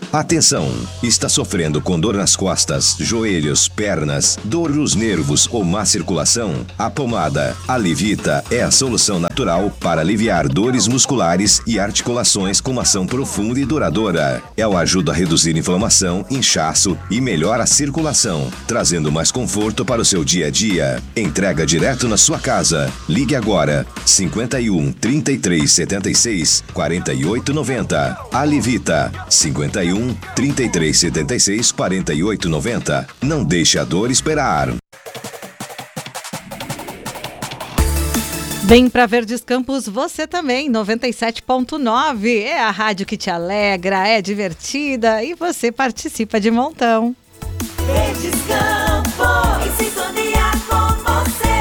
Atenção! Está sofrendo com dor nas costas, joelhos, pernas, dor nos nervos ou má circulação? A pomada Alivita é a solução natural para aliviar dores musculares e articulações com uma ação profunda e duradoura. Ela ajuda a reduzir inflamação, inchaço e melhora a circulação, trazendo mais conforto para o seu dia a dia. Entrega direto na sua casa. Ligue agora 51 33 76 48 90. Alivita 51 33 76 48 90. Não deixe a dor esperar. Vem pra Verdes Campos você também, 97.9. É a rádio que te alegra, é divertida e você participa de montão. Verdes Campos, em sintonia com você.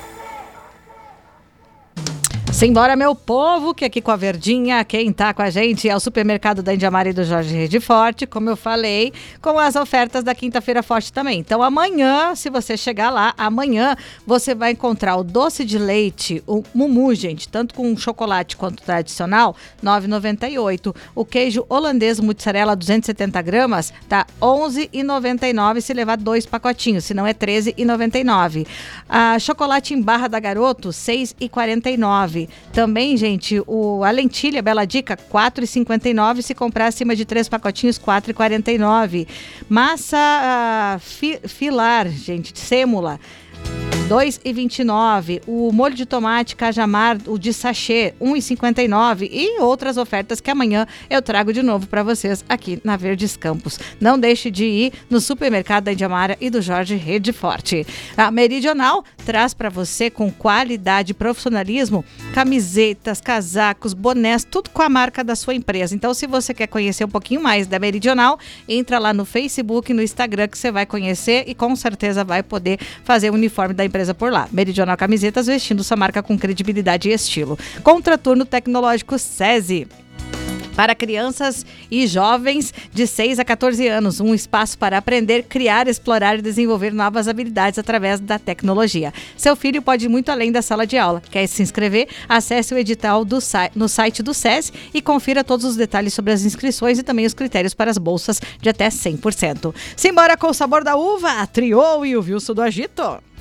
Simbora, meu povo, que aqui com a Verdinha, quem tá com a gente é o supermercado da Indiamar e do Jorge Rede Forte, como eu falei, com as ofertas da Quinta-feira Forte também. Então amanhã, se você chegar lá, amanhã você vai encontrar o doce de leite, o Mumu, gente, tanto com chocolate quanto tradicional, R$ 9,98. O queijo holandês mussarela 270 gramas, tá R$ 11,99 se levar 2 pacotinhos, senão é R$ 13,99. A chocolate em barra da Garoto, R$ 6,49. Também, gente, a lentilha Bela Dica, R$ 4,59. Se comprar acima de 3 pacotinhos, R$ 4,49. Massa filar, gente, sêmula, R$ 2,29. O molho de tomate Cajamar, o de sachê, R$ 1,59. E outras ofertas que amanhã eu trago de novo para vocês aqui na Verdes Campos. Não deixe de ir no supermercado da Indiamara e do Jorge Rede Forte. A Meridional traz para você com qualidade e profissionalismo camisetas, casacos, bonés, tudo com a marca da sua empresa. Então, se você quer conhecer um pouquinho mais da Meridional, entra lá no Facebook e no Instagram que você vai conhecer e com certeza vai poder fazer o uniforme da empresa por lá. Meridional Camisetas, vestindo sua marca com credibilidade e estilo. Contraturno Tecnológico SESI. Para crianças e jovens de 6 a 14 anos, um espaço para aprender, criar, explorar e desenvolver novas habilidades através da tecnologia. Seu filho pode ir muito além da sala de aula. Quer se inscrever? Acesse o edital no site do SESI e confira todos os detalhes sobre as inscrições e também os critérios para as bolsas de até 100%. Simbora com o sabor da uva, a Trio e o Wilson do Agito.